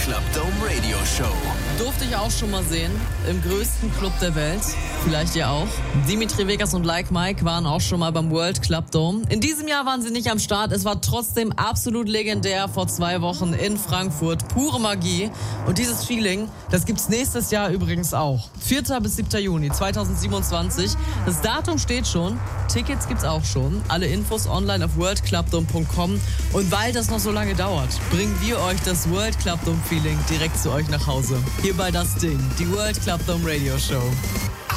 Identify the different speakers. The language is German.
Speaker 1: Club Dome Radio Show.
Speaker 2: Durfte ich auch schon mal sehen, im größten Club der Welt. Vielleicht ihr auch. Dimitri Vegas und Like Mike waren auch schon mal beim World Club Dome. In diesem Jahr waren sie nicht am Start. Es war trotzdem absolut legendär vor 2 Wochen in Frankfurt. Pure Magie. Und dieses Feeling, das gibt's nächstes Jahr übrigens auch. 4. bis 7. Juni 2027. Das Datum steht schon. Tickets gibt's auch schon. Alle Infos online auf worldclubdome.com. Und weil das noch so lange dauert, bringen wir euch das World Club Dome Feeling direkt zu euch nach Hause. Hier bei Das Ding, die World Club Dome Radio Show.